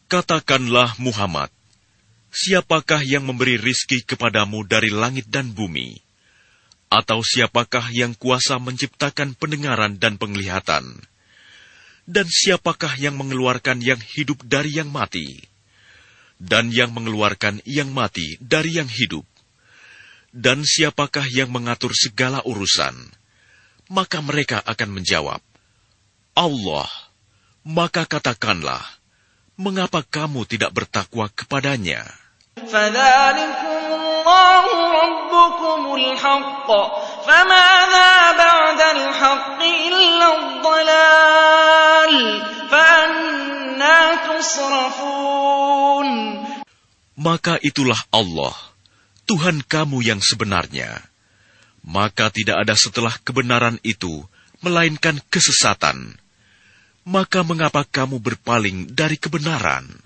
Katakanlah Muhammad, siapakah yang memberi rizki kepadamu dari langit dan bumi? Atau siapakah yang kuasa menciptakan pendengaran dan penglihatan? Dan siapakah yang mengeluarkan yang hidup dari yang mati? Dan yang mengeluarkan yang mati dari yang hidup? Dan siapakah yang mengatur segala urusan? Maka mereka akan menjawab, Allah. Maka katakanlah, mengapa kamu tidak bertakwa kepadanya? فَذَلِكُمُ اللَّهُ رَبُّكُمُ الْحَقُّ فَمَاذَا بَعْدَ الْحَقِّ إِلَّا الضَّلَالُ فَأَنَّىٰ تُصْرَفُونَ. Maka itulah Allah, Tuhan kamu yang sebenarnya. Maka tidak ada setelah kebenaran itu, melainkan kesesatan. Maka mengapa kamu berpaling dari kebenaran?